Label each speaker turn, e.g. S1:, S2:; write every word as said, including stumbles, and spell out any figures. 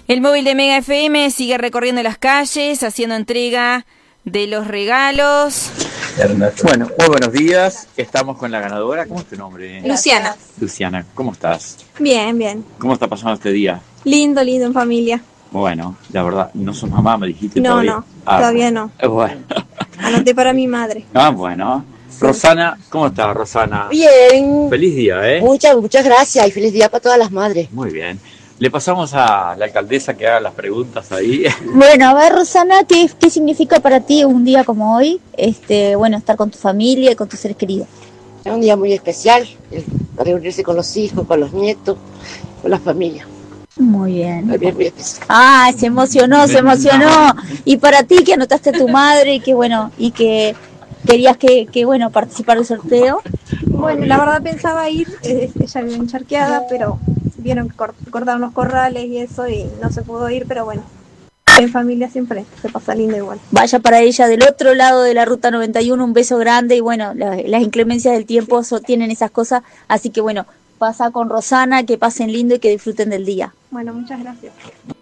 S1: El móvil de Mega F M sigue recorriendo las calles, haciendo entrega de los regalos.
S2: Bueno, muy buenos días. Estamos con la ganadora. ¿Cómo es tu nombre?
S3: Luciana.
S2: Luciana, ¿cómo estás?
S3: Bien, bien.
S2: ¿Cómo está pasando este día?
S3: Lindo, lindo en familia.
S2: Bueno, la verdad, no sos mamá, me dijiste
S3: No,
S2: todavía.
S3: no,
S2: Ah,
S3: todavía no.
S2: Bueno.
S3: Anoté para mi madre.
S2: Ah, bueno. Rosana, ¿cómo estás, Rosana?
S4: Bien.
S2: Feliz día, ¿eh?
S4: Muchas, muchas gracias y feliz día para todas las madres.
S2: Muy bien. Le pasamos a la alcaldesa que haga las preguntas ahí.
S5: Bueno, a ver, Rosana, ¿qué, qué significa para ti un día como hoy? Este, bueno, estar con tu familia y con tus seres queridos.
S4: Es un día muy especial, eh, reunirse con los hijos, con los nietos, con la familia.
S5: Muy bien.
S4: Es bien, muy especial.
S5: Ah, se emocionó, se emocionó. Y para ti que anotaste a tu madre y que bueno, y que querías que, que bueno, participar del sorteo.
S3: Bueno, la verdad pensaba ir, eh, ella vive encharqueada, pero vieron que cort- cortaron los corrales y eso y no se pudo ir, pero bueno, en familia siempre se pasa lindo igual.
S5: Vaya para ella del otro lado de la ruta noventa y uno, un beso grande y bueno, la, las inclemencias del tiempo so, tienen esas cosas, así que bueno, pasa con Rosana, que pasen lindo y que disfruten del día.
S3: Bueno, muchas gracias.